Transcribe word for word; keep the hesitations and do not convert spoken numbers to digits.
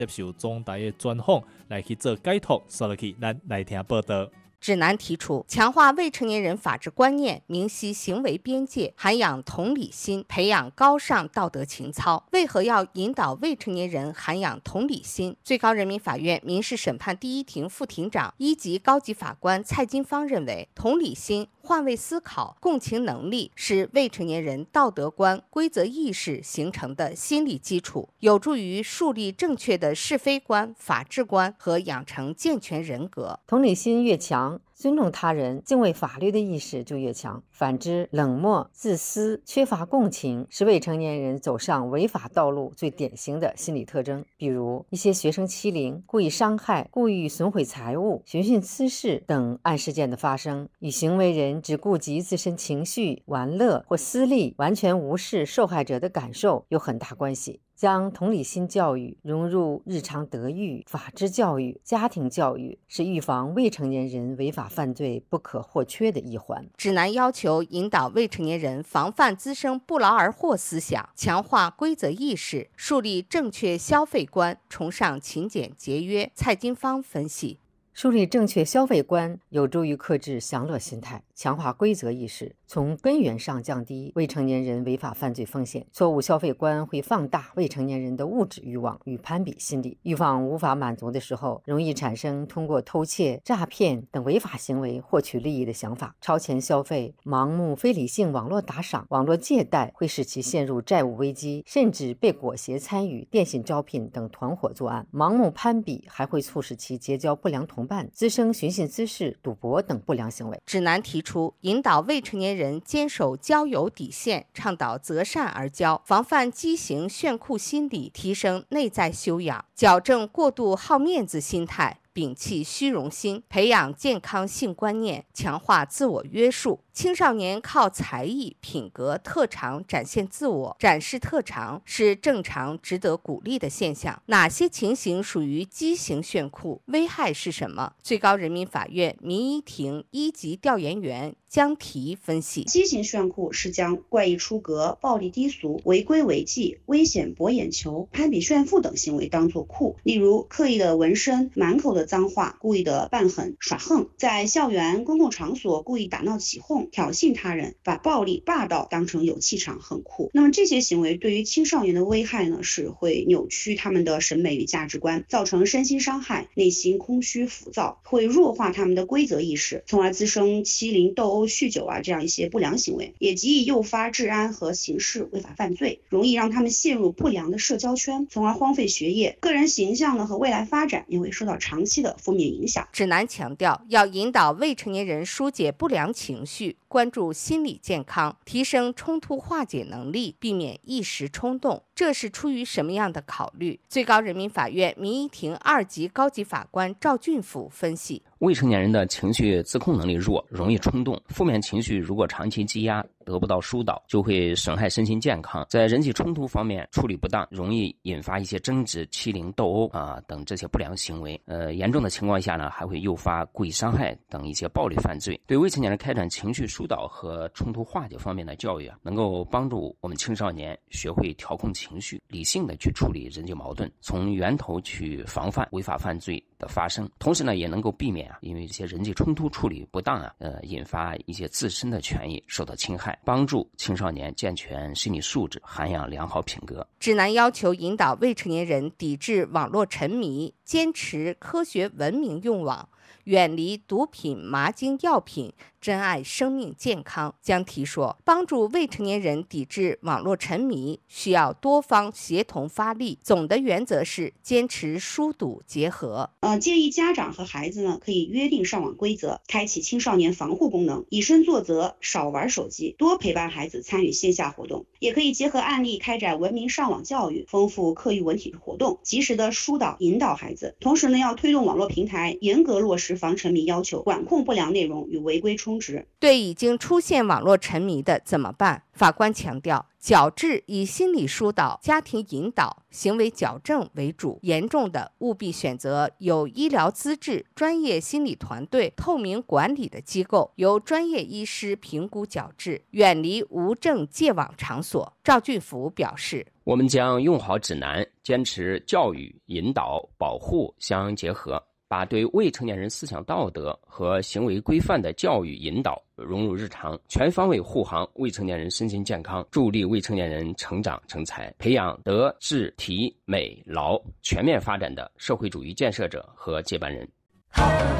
接受中台的专访来去做解读，说落去咱来听报道。 指南提出，强化未成年人法治观念，明晰行为边界，涵养同理心，培养高尚道德情操。为何要引导未成年人涵养同理心？最高人民法院民事审判第一庭副庭长、一级高级法官蔡金芳认为，同理心、换位思考、共情能力是未成年人道德观、规则意识形成的心理基础，有助于树立正确的是非观、法治观和养成健全人格。 同理心越强，尊重他人、敬畏法律的意识就越强。反之，冷漠、自私、缺乏共情是未成年人走上违法道路最典型的心理特征。比如，一些学生欺凌、故意伤害、故意损毁财物、寻衅滋事等案事件的发生，与行为人只顾及自身情绪、玩乐或私利，完全无视受害者的感受有很大关系。将同理心教育融入日常德育、法治教育、家庭教育，是预防未成年人违法犯罪不可或缺的一环。 指南要求引导未成年人防范滋生不劳而获思想，强化规则意识，树立正确消费观，崇尚勤俭节约。蔡金芳分析， 树立正确消费观有助于克制享乐心态，强化规则意识，从根源上降低未成年人违法犯罪风险。错误消费观会放大未成年人的物质欲望与攀比心理，欲望无法满足的时候，容易产生通过偷窃、诈骗等违法行为获取利益的想法。超前消费、盲目非理性网络打赏、网络借贷会使其陷入债务危机，甚至被裹挟参与电信招聘等团伙作案。盲目攀比还会促使其结交不良同伴，滋生寻衅滋事、赌博等不良行为。 指南提出，引导未成年人坚守交友底线，倡导择善而交，防范畸形炫酷心理，提升内在修养，矫正过度好面子心态，摒弃虚荣心，培养健康性观念，强化自我约束。青少年靠才艺、品格、特长展现自我、展示特长是正常值得鼓励的现象。哪些情形属于畸形炫酷？危害是什么？最高人民法院民一庭一级调研员江提分析， 畸形炫酷是将怪异出格、暴力低俗、违规违纪、危险博眼球、攀比炫富等行为当作酷，例如刻意的纹身、满口的脏话、故意的扮狠耍横，在校园公共场所故意打闹起哄、挑衅他人，把暴力霸道当成有气场很酷。那么这些行为对于青少年的危害呢，是会扭曲他们的审美与价值观，造成身心伤害，内心空虚浮躁，会弱化他们的规则意识，从而滋生欺凌、斗殴、酗酒啊这样一些不良行为，也极易诱发治安和刑事违法犯罪，容易让他们陷入不良的社交圈，从而荒废学业，个人形象呢和未来发展也会受到长期的负面影响。 指南强调，要引导未成年人疏解不良情绪，关注心理健康，提升冲突化解能力，避免一时冲动。这是出于什么样的考虑？最高人民法院民一庭二级高级法官赵俊甫分析， 未成年人的情绪自控能力弱，容易冲动，负面情绪如果长期积压，得不到疏导，就会损害身心健康。在人际冲突方面处理不当，容易引发一些争执、欺凌、斗殴啊等这些不良行为。呃，严重的情况下呢，还会诱发故意伤害等一些暴力犯罪。对未成年人开展情绪疏导和冲突化解方面的教育啊，能够帮助我们青少年学会调控情绪，理性的去处理人际矛盾，从源头去防范违法犯罪的发生。同时呢，也能够避免啊，因为这些人际冲突处理不当啊，呃，引发一些自身的权益受到侵害，帮助青少年健全心理素质，涵养良好品格。 指南要求引导未成年人抵制网络沉迷，坚持科学文明用网，远离毒品、麻精药品，珍爱生命健康。江提说，帮助未成年人抵制网络沉迷，需要多方协同发力。总的原则是坚持疏堵结合。 呃，建议家长和孩子呢，可以约定上网规则，开启青少年防护功能，以身作则，少玩手机，多陪伴孩子参与线下活动。也可以结合案例开展文明上网教育，丰富课余文体活动，及时的疏导引导孩子。同时呢，要推动网络平台严格落实防沉迷要求，管控不良内容与违规充值。 对已经出现网络沉迷的怎么办？ 法官强调，矫治以心理疏导、家庭引导、行为矫正为主，严重的务必选择有医疗资质、专业心理团队、透明管理的机构，由专业医师评估矫治，远离无证戒网场所。赵俊福表示， 我们将用好指南，坚持教育、引导、保护相结合，把对未成年人思想道德和行为规范的教育引导融入日常，全方位护航未成年人身心健康，助力未成年人成长成才，培养德智体美劳全面发展的社会主义建设者和接班人。